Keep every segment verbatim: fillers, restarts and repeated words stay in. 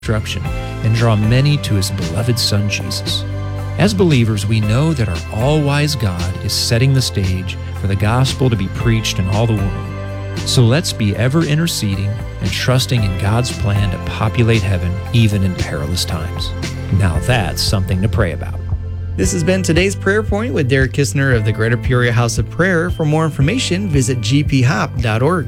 instruction and draw many to his beloved Son, Jesus. As believers, we know that our all-wise God is setting the stage for the gospel to be preached in all the world. So let's be ever interceding and trusting in God's plan to populate heaven even in perilous times. Now that's something to pray about. This has been today's prayer point with Derek Kistner of the Greater Peoria House of Prayer. For more information, visit g p hop dot org.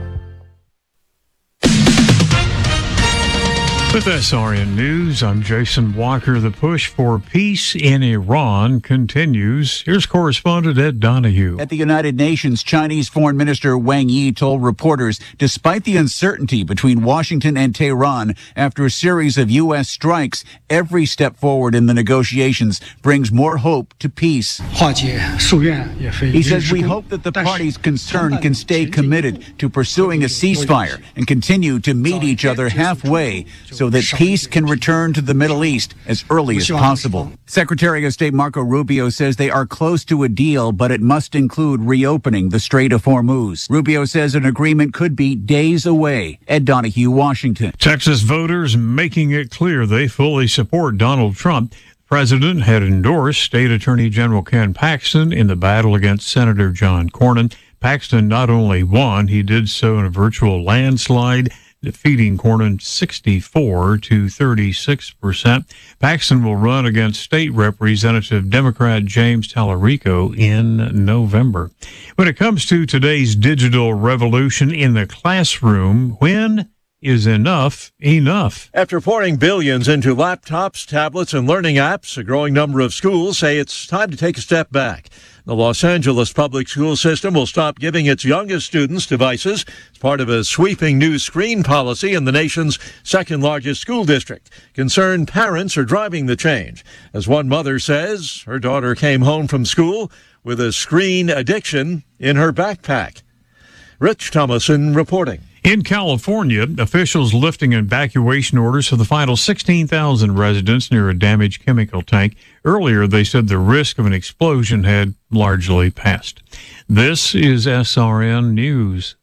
With S R N News, I'm Jason Walker. The push for peace in Iran continues. Here's correspondent Ed Donahue. At the United Nations, Chinese Foreign Minister Wang Yi told reporters, despite the uncertainty between Washington and Tehran after a series of U S strikes, every step forward in the negotiations brings more hope to peace. He says, we hope that the parties concerned can stay committed to pursuing a ceasefire and continue to meet each other halfway so that peace can return to the Middle East as early as possible. Secretary of State Marco Rubio says they are close to a deal, but it must include reopening the Strait of Hormuz. Rubio says an agreement could be days away. Ed Donahue, Washington. Texas voters making it clear they fully support Donald Trump. The president had endorsed State Attorney General Ken Paxton in the battle against Senator John Cornyn. Paxton not only won, he did so in a virtual landslide, defeating Cornyn sixty-four to thirty-six percent. Paxton will run against State Representative Democrat James Tallarico in November. When it comes to today's digital revolution in the classroom, when is enough enough? After pouring billions into laptops, tablets, and learning apps, a growing number of schools say it's time to take a step back. The Los Angeles public school system will stop giving its youngest students devices as part of a sweeping new screen policy in the nation's second largest school district. Concerned parents are driving the change. As one mother says, her daughter came home from school with a screen addiction in her backpack. Rich Thomason reporting. In California, officials lifting evacuation orders for the final sixteen thousand residents near a damaged chemical tank. Earlier, they said the risk of an explosion had largely passed. This is S R N News.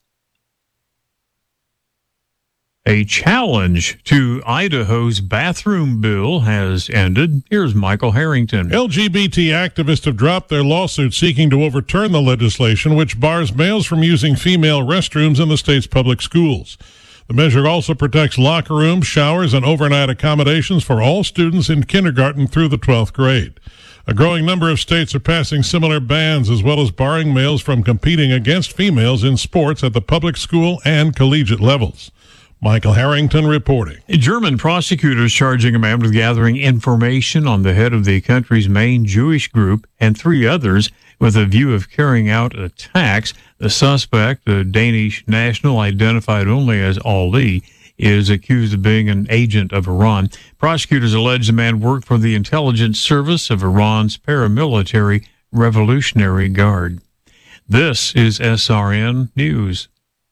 A challenge to Idaho's bathroom bill has ended. Here's Michael Harrington. L G B T activists have dropped their lawsuit seeking to overturn the legislation which bars males from using female restrooms in the state's public schools. The measure also protects locker rooms, showers, and overnight accommodations for all students in kindergarten through the twelfth grade. A growing number of states are passing similar bans, as well as barring males from competing against females in sports at the public school and collegiate levels. Michael Harrington reporting. German prosecutors charging a man with gathering information on the head of the country's main Jewish group and three others with a view of carrying out attacks. The suspect, a Danish national identified only as Ali, is accused of being an agent of Iran. Prosecutors allege the man worked for the intelligence service of Iran's paramilitary Revolutionary Guard. This is S R N News.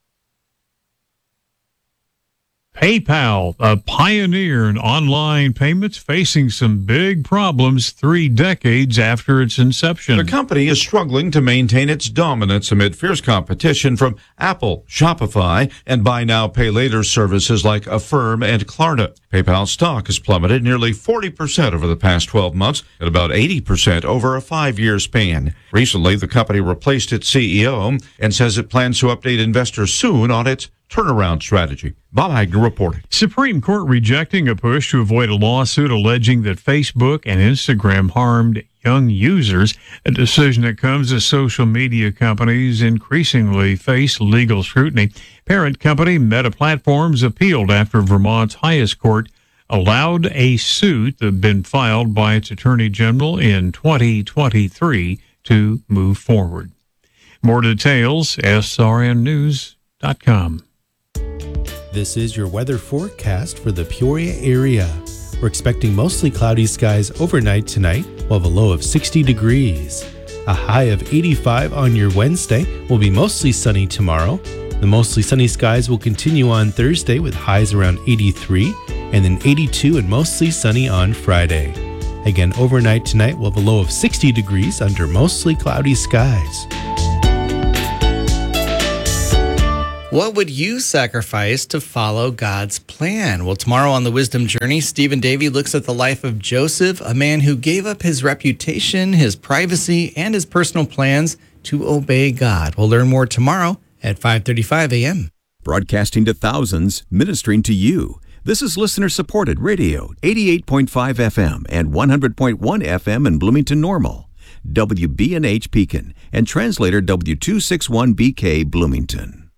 PayPal, a pioneer in online payments, facing some big problems three decades after its inception. The company is struggling to maintain its dominance amid fierce competition from Apple, Shopify, and buy now, pay later services like Affirm and Klarna. PayPal stock has plummeted nearly forty percent over the past twelve months and about eighty percent over a five-year span. Recently, the company replaced its C E O and says it plans to update investors soon on its turnaround strategy. Bob Agnew reporting. Supreme Court rejecting a push to avoid a lawsuit alleging that Facebook and Instagram harmed young users, a decision that comes as social media companies increasingly face legal scrutiny. Parent company Meta Platforms appealed after Vermont's highest court allowed a suit that had been filed by its attorney general in twenty twenty-three to move forward. More details, S R N news dot com. This is your weather forecast for the Peoria area. We're expecting mostly cloudy skies overnight tonight, we'll have a low of sixty degrees. A high of eighty-five on your Wednesday, will be mostly sunny tomorrow. The mostly sunny skies will continue on Thursday with highs around eighty-three, and then eighty-two and mostly sunny on Friday. Again, overnight tonight, we'll have a low of sixty degrees under mostly cloudy skies. What would you sacrifice to follow God's plan? Well, tomorrow on the Wisdom Journey, Stephen Davey looks at the life of Joseph, a man who gave up his reputation, his privacy, and his personal plans to obey God. We'll learn more tomorrow at five thirty-five a.m. Broadcasting to thousands, ministering to you. This is listener-supported radio, eighty-eight point five F M and one hundred point one F M in Bloomington Normal, W B N H Pekin, and translator W two sixty-one B K Bloomington.